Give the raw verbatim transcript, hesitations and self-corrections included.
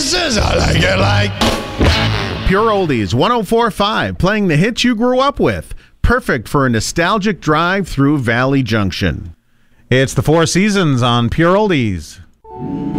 Voices, I like it like. Pure Oldies, one oh four point five, playing the hits you grew up with. Perfect for a nostalgic drive through Valley Junction. It's the Four Seasons on Pure Oldies.